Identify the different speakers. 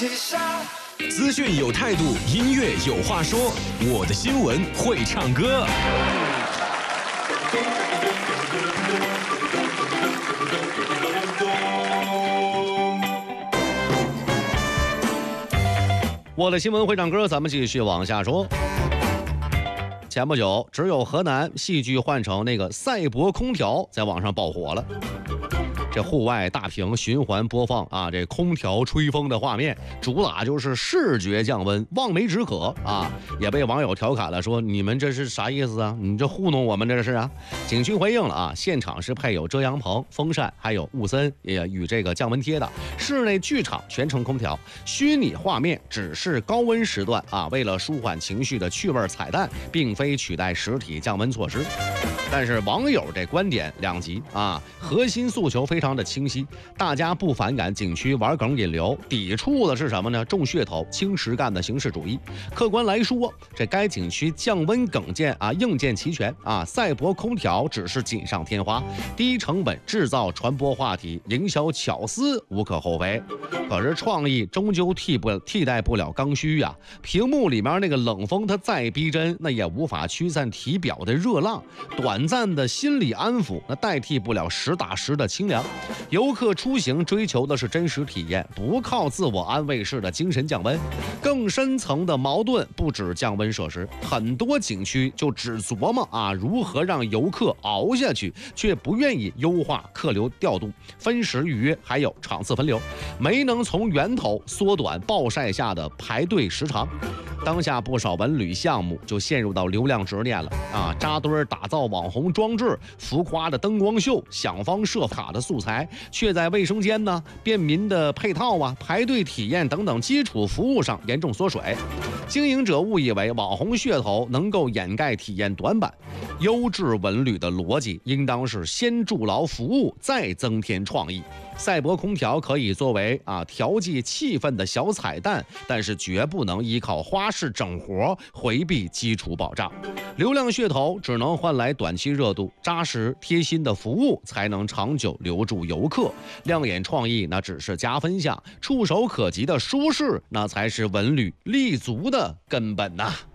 Speaker 1: 资讯有态度，音乐有话说。我的新闻会唱歌。我的新闻会唱歌，咱们继续往下说。前不久，只有河南戏剧换成那个赛博空调在网上爆火了。这户外大屏循环播放啊，这空调吹风的画面，主打就是视觉降温，望梅止渴啊，也被网友调侃了，说你们这是啥意思啊？你这糊弄我们这是啊？景区回应了啊，现场是配有遮阳棚、风扇，还有雾森也与这个降温贴的，室内剧场全程空调，虚拟画面只是高温时段啊，为了舒缓情绪的趣味彩蛋，并非取代实体降温措施。但是网友这观点两极啊，核心诉求非常的清晰，大家不反感景区玩梗引流，抵触的是什么呢？重噱头、轻实干的形式主义。客观来说，这该景区降温梗件啊硬件齐全啊，赛博空调只是锦上添花，低成本制造传播话题，营销巧思无可厚非。可是创意终究替代不了刚需呀，屏幕里面那个冷风它再逼真，那也无法驱散体表的热浪。短暂的心理安抚，那代替不了实打实的清凉。游客出行追求的是真实体验，不靠自我安慰式的精神降温。更深层的矛盾不止降温设施，很多景区就只琢磨啊如何让游客熬下去，却不愿意优化客流调度、分时预约，还有场次分流，没能从源头缩短暴晒下的排队时长。当下不少文旅项目就陷入到流量执念了啊，扎堆打造网红装置、浮夸的灯光秀、想方设法的素材，却在卫生间呢、便民的配套啊、排队体验等等基础服务上严重缩水。经营者误以为网红噱头能够掩盖体验短板，优质文旅的逻辑应当是先筑牢服务，再增添创意。赛博空调可以作为调剂气氛的小彩蛋，但是绝不能依靠花式整活回避基础保障。流量噱头只能换来短期热度，扎实贴心的服务才能长久留住游客。亮眼创意那只是加分项，触手可及的舒适那才是文旅立足的根本呐。